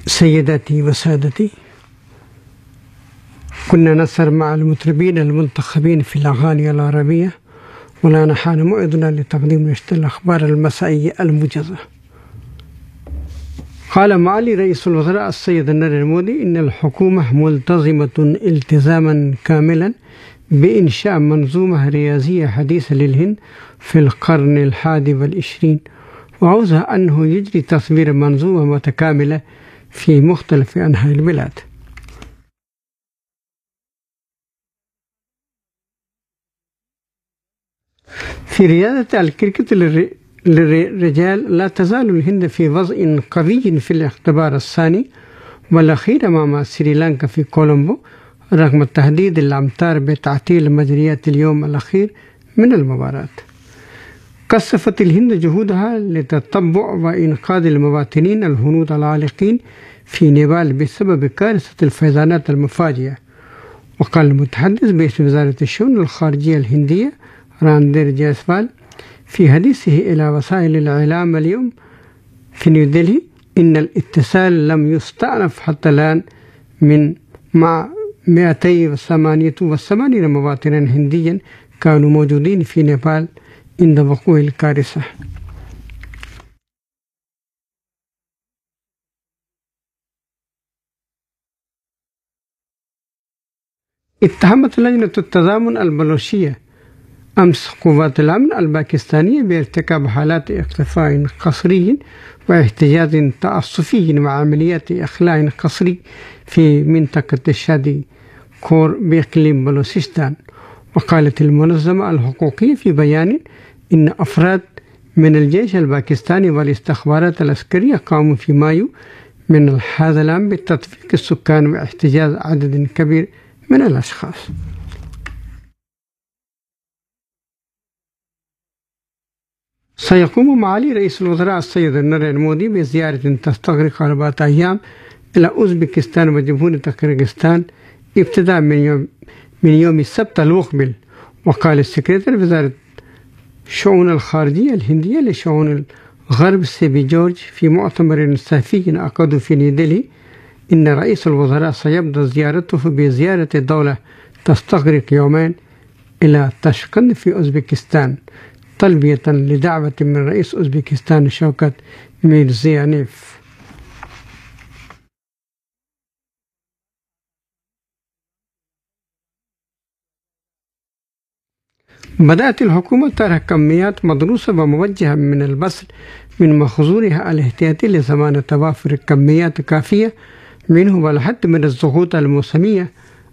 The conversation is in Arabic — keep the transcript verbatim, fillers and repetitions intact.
سيداتي وسادتي، كنا نسر مع المطربين المنتخبين في الأغاني العربية، والآن حان موعدنا لتقديم نشرة الأخبار المسائية الموجزة. قال معالي رئيس الوزراء السيد نريندرا مودي إن الحكومة ملتزمة التزاما كاملا بإنشاء منظومة رياضية حديثة للهند في القرن الحادي والعشرين، وعوزها أنه يجري تصوير منظومة متكاملة في مختلف أنحاء البلاد. في رياضة الكريكت للرجال لا تزال الهند في وضع قوي في الاختبار الثاني والأخير أمام سريلانكا في كولومبو، رغم تهديد الأمطار بتعطيل مجريات اليوم الأخير من المباراة. كثفت الهند جهودها لتتبع وإنقاذ المواطنين الهنود العالقين في نيبال بسبب كارثة الفيضانات المفاجئة. وقال المتحدث باسم وزارة الشؤون الخارجية الهندية راندير جيسوال في حديثه إلى وسائل الإعلام اليوم في نيودلهي إن الاتصال لم يستأنف حتى الآن من مع مئتين وثمانية وثمانين مواطنا هنديا كانوا موجودين في نيبال عند وقوع الكارثة. اتهمت لجنة التضامن البلوشية أمس قوات الأمن الباكستانية بارتكاب حالات اختفاء قسري واحتجاز تعسفي وعمليات إخلاء قسري في منطقة الشادي كور بإقليم بلوچستان. وقالت المنظمة الحقوقية في بيان إن أفراد من الجيش الباكستاني والاستخبارات العسكرية قاموا في مايو من هذا العام بتدفيق السكان واحتجاز عدد كبير من الأشخاص. سيقوم معالي رئيس الوزراء السيد نريندرا مودي بزيارة تستغرق أربعة أيام إلى أوزبكستان وجمهورية قرغيزستان ابتداء من يوم من يوم السبت المقبل. وقال السكرتير وزارة الشؤون الخارجية الهندية لشؤون الغرب سيبي جورج في مؤتمر صحفي عقده في نيودلهي إن رئيس الوزراء سيبدأ زيارته بزيارة دولة تستغرق يومين إلى تاشكند في أوزبكستان تلبية لدعوة من رئيس أوزبكستان شوكت ميرزيانيف. بدأت الحكومة طرح كميات مدروسة وموجهة من البذر من مخزونها الاحتياطي لضمان توافر كميات كافية منه والحد من الضغوط الموسمية